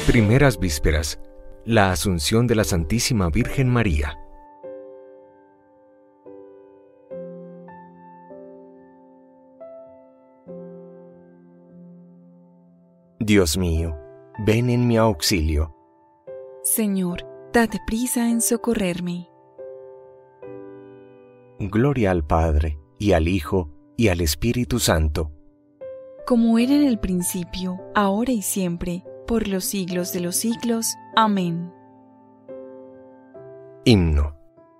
Primeras vísperas. La Asunción de la Santísima Virgen María. Dios mío, ven en mi auxilio. Señor, date prisa en socorrerme. Gloria al Padre, y al Hijo, y al Espíritu Santo. Como era en el principio, ahora y siempre, por los siglos de los siglos. Amén. Himno.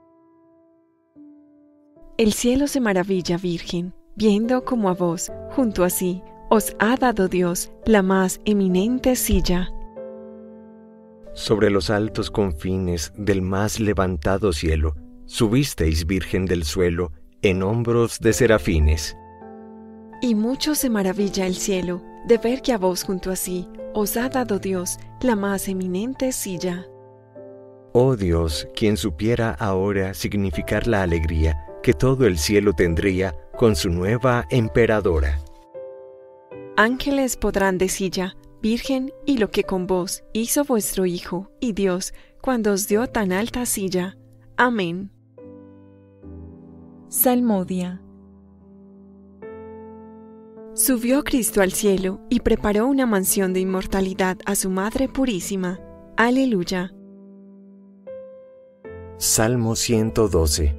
El cielo se maravilla, Virgen, viendo como a vos, junto a sí, os ha dado Dios la más eminente silla. Sobre los altos confines del más levantado cielo, subisteis, Virgen del suelo, en hombros de serafines. Y mucho se maravilla el cielo de ver que a vos junto a sí os ha dado Dios la más eminente silla. Oh Dios, quien supiera ahora significar la alegría que todo el cielo tendría con su nueva emperadora. Ángeles podrán de silla, Virgen, y lo que con vos hizo vuestro Hijo y Dios cuando os dio tan alta silla. Amén. Salmodia. Subió Cristo al cielo y preparó una mansión de inmortalidad a su Madre Purísima. Aleluya. Salmo 112.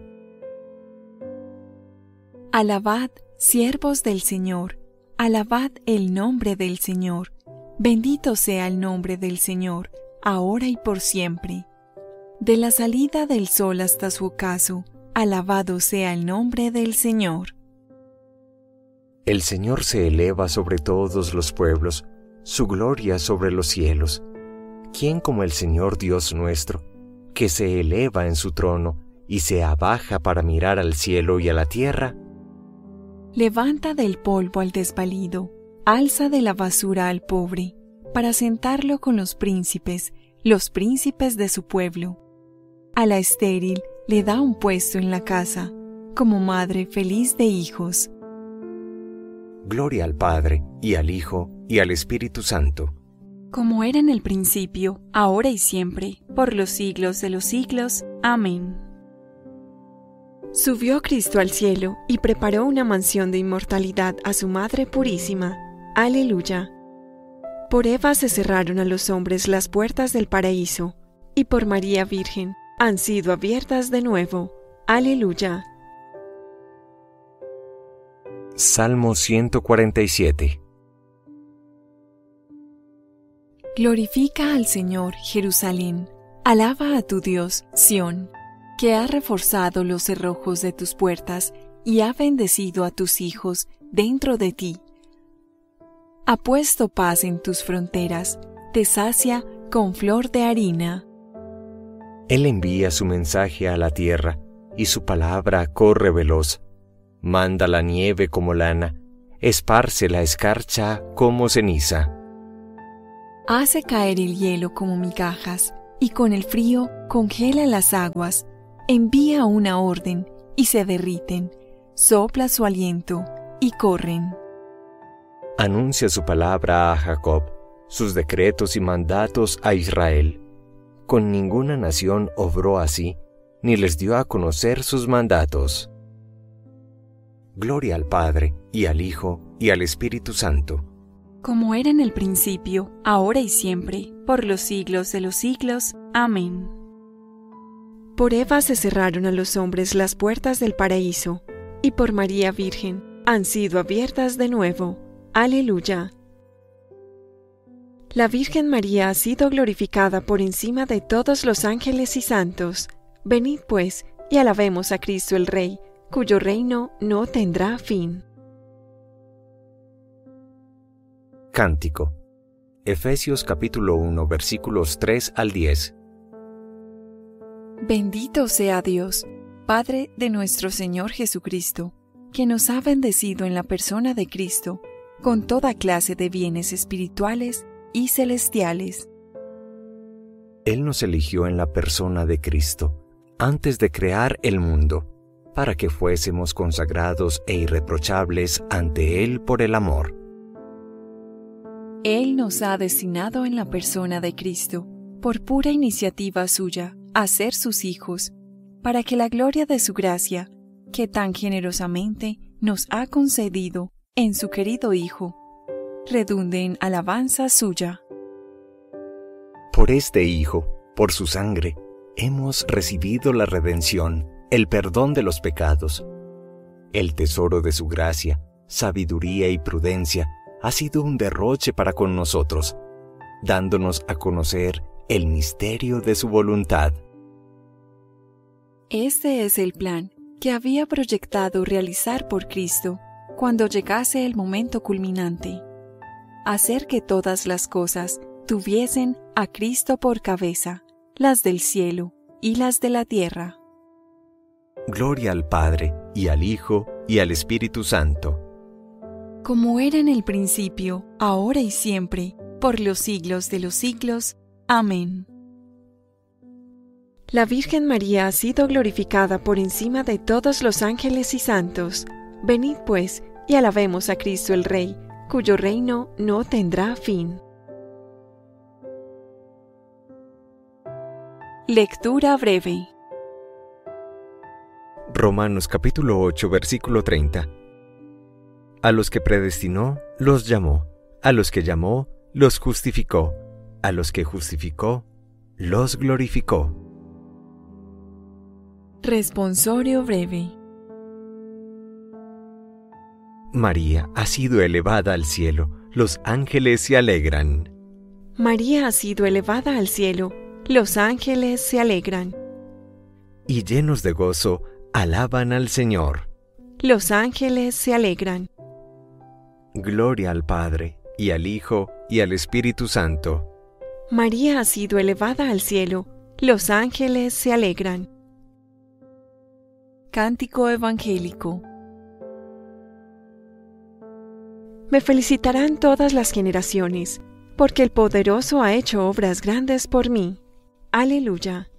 Alabad, siervos del Señor, alabad el nombre del Señor. Bendito sea el nombre del Señor, ahora y por siempre. De la salida del sol hasta su ocaso, alabado sea el nombre del Señor. El Señor se eleva sobre todos los pueblos, su gloria sobre los cielos. ¿Quién como el Señor Dios nuestro, que se eleva en su trono y se abaja para mirar al cielo y a la tierra? Levanta del polvo al desvalido, alza de la basura al pobre, para sentarlo con los príncipes de su pueblo. A la estéril le da un puesto en la casa, como madre feliz de hijos. Gloria al Padre, y al Hijo, y al Espíritu Santo. Como era en el principio, ahora y siempre, por los siglos de los siglos. Amén. Subió Cristo al cielo y preparó una mansión de inmortalidad a su Madre Purísima. Aleluya. Por Eva se cerraron a los hombres las puertas del paraíso, y por María Virgen han sido abiertas de nuevo. Aleluya. Salmo 147. Glorifica al Señor, Jerusalén. Alaba a tu Dios, Sión, que ha reforzado los cerrojos de tus puertas y ha bendecido a tus hijos dentro de ti. Ha puesto paz en tus fronteras, te sacia con flor de harina. Él envía su mensaje a la tierra, y su palabra corre veloz. Manda la nieve como lana, esparce la escarcha como ceniza. Hace caer el hielo como migajas, y con el frío congela las aguas. Envía una orden, y se derriten. Sopla su aliento, y corren. Anuncia su palabra a Jacob, sus decretos y mandatos a Israel. Con ninguna nación obró así, ni les dio a conocer sus mandatos. Gloria al Padre, y al Hijo, y al Espíritu Santo. Como era en el principio, ahora y siempre, por los siglos de los siglos. Amén. Por Eva se cerraron a los hombres las puertas del paraíso, y por María Virgen han sido abiertas de nuevo. Aleluya. La Virgen María ha sido glorificada por encima de todos los ángeles y santos. Venid pues, y alabemos a Cristo el Rey, cuyo reino no tendrá fin. Cántico. Efesios capítulo 1, versículos 3 al 10. Bendito sea Dios, Padre de nuestro Señor Jesucristo, que nos ha bendecido en la persona de Cristo, con toda clase de bienes espirituales y celestiales. Él nos eligió en la persona de Cristo, antes de crear el mundo, para que fuésemos consagrados e irreprochables ante Él por el amor. Él nos ha destinado en la persona de Cristo, por pura iniciativa suya, a ser sus hijos, para que la gloria de su gracia, que tan generosamente nos ha concedido en su querido Hijo, redunde en alabanza suya. Por este Hijo, por su sangre, hemos recibido la redención, el perdón de los pecados. El tesoro de su gracia, sabiduría y prudencia ha sido un derroche para con nosotros, dándonos a conocer el misterio de su voluntad. Este es el plan que había proyectado realizar por Cristo cuando llegase el momento culminante: hacer que todas las cosas tuviesen a Cristo por cabeza, las del cielo y las de la tierra. Gloria al Padre, y al Hijo, y al Espíritu Santo. Como era en el principio, ahora y siempre, por los siglos de los siglos. Amén. La Virgen María ha sido glorificada por encima de todos los ángeles y santos. Venid pues, y alabemos a Cristo el Rey, cuyo reino no tendrá fin. Lectura breve. Romanos capítulo 8, versículo 30. A los que predestinó, los llamó. A los que llamó, los justificó. A los que justificó, los glorificó. Responsorio breve. María ha sido elevada al cielo, los ángeles se alegran. María ha sido elevada al cielo, los ángeles se alegran. Y llenos de gozo, alaban al Señor. Los ángeles se alegran. Gloria al Padre, y al Hijo, y al Espíritu Santo. María ha sido elevada al cielo, los ángeles se alegran. Cántico evangélico. Me felicitarán todas las generaciones, porque el Poderoso ha hecho obras grandes por mí. Aleluya.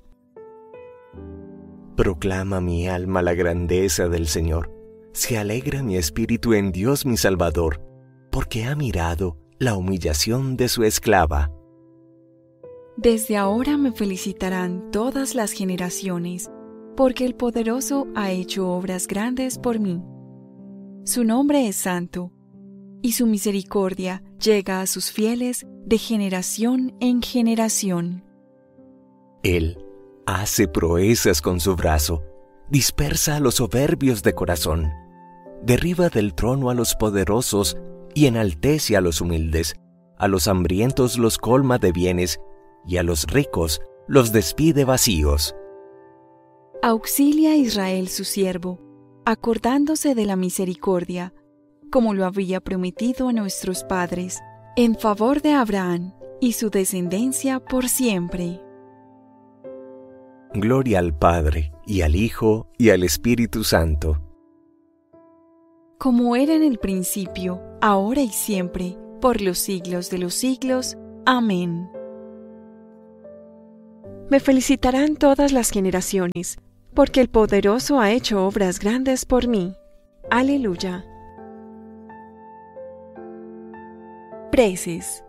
Proclama mi alma la grandeza del Señor. Se alegra mi espíritu en Dios mi Salvador, porque ha mirado la humillación de su esclava. Desde ahora me felicitarán todas las generaciones, porque el Poderoso ha hecho obras grandes por mí. Su nombre es santo, y su misericordia llega a sus fieles de generación en generación. Él hace proezas con su brazo, dispersa a los soberbios de corazón, derriba del trono a los poderosos y enaltece a los humildes, a los hambrientos los colma de bienes, y a los ricos los despide vacíos. Auxilia a Israel su siervo, acordándose de la misericordia, como lo había prometido a nuestros padres, en favor de Abraham y su descendencia por siempre. Gloria al Padre, y al Hijo, y al Espíritu Santo. Como era en el principio, ahora y siempre, por los siglos de los siglos. Amén. Me felicitarán todas las generaciones, porque el Poderoso ha hecho obras grandes por mí. Aleluya. Preces.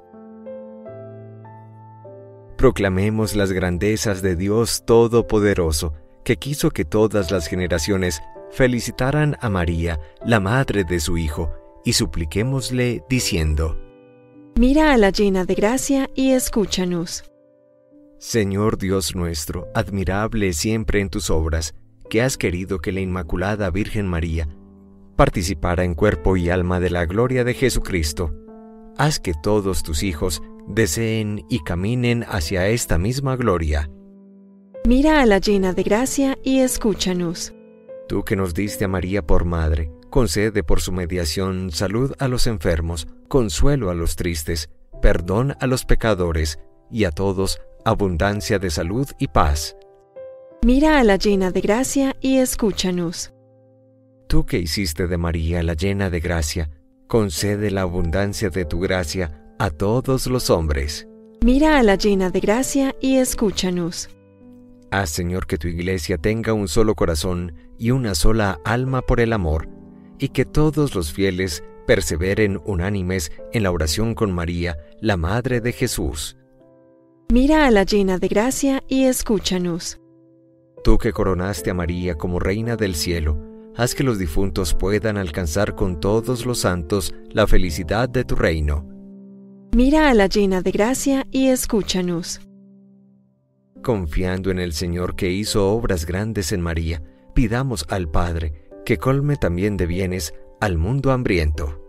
Proclamemos las grandezas de Dios Todopoderoso, que quiso que todas las generaciones felicitaran a María, la madre de su Hijo, y supliquémosle diciendo: Mira a la llena de gracia y escúchanos. Señor Dios nuestro, admirable siempre en tus obras, que has querido que la Inmaculada Virgen María participara en cuerpo y alma de la gloria de Jesucristo. Haz que todos tus hijos deseen y caminen hacia esta misma gloria. Mira a la llena de gracia y escúchanos. Tú que nos diste a María por madre, concede por su mediación salud a los enfermos, consuelo a los tristes, perdón a los pecadores, y a todos abundancia de salud y paz. Mira a la llena de gracia y escúchanos. Tú que hiciste de María la llena de gracia, concede la abundancia de tu gracia a todos los hombres. Mira a la llena de gracia y escúchanos. Haz, Señor, que tu iglesia tenga un solo corazón y una sola alma por el amor, y que todos los fieles perseveren unánimes en la oración con María, la Madre de Jesús. Mira a la llena de gracia y escúchanos. Tú que coronaste a María como Reina del cielo, haz que los difuntos puedan alcanzar con todos los santos la felicidad de tu reino. Mira a la llena de gracia y escúchanos. Confiando en el Señor que hizo obras grandes en María, pidamos al Padre que colme también de bienes al mundo hambriento.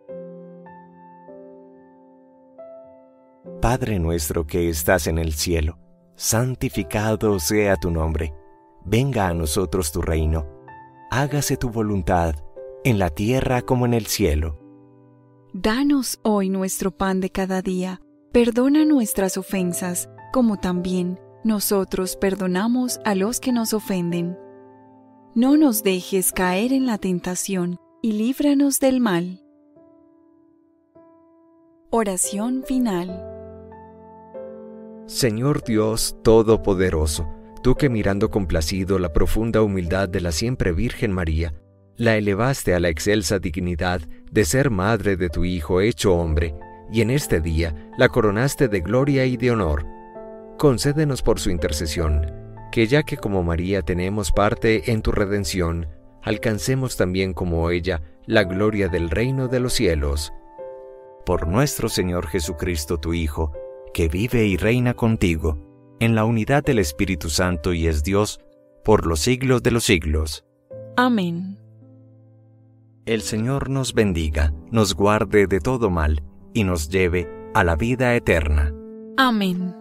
Padre nuestro que estás en el cielo, santificado sea tu nombre. Venga a nosotros tu reino. Hágase tu voluntad, en la tierra como en el cielo. Danos hoy nuestro pan de cada día. Perdona nuestras ofensas, como también nosotros perdonamos a los que nos ofenden. No nos dejes caer en la tentación, y líbranos del mal. Oración final. Señor Dios Todopoderoso, tú que mirando complacido la profunda humildad de la siempre Virgen María, la elevaste a la excelsa dignidad de ser madre de tu Hijo hecho hombre, y en este día la coronaste de gloria y de honor. Concédenos por su intercesión, que ya que como María tenemos parte en tu redención, alcancemos también como ella la gloria del reino de los cielos. Por nuestro Señor Jesucristo, tu Hijo, que vive y reina contigo, en la unidad del Espíritu Santo y es Dios, por los siglos de los siglos. Amén. El Señor nos bendiga, nos guarde de todo mal, y nos lleve a la vida eterna. Amén.